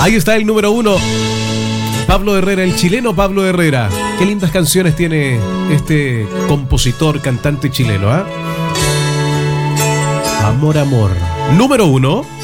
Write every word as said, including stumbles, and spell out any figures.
Ahí está el número uno. Pablo Herrera, el chileno Pablo Herrera. Qué lindas canciones tiene este compositor, cantante chileno, ¿ah? ¿eh? Amor, amor. Número uno.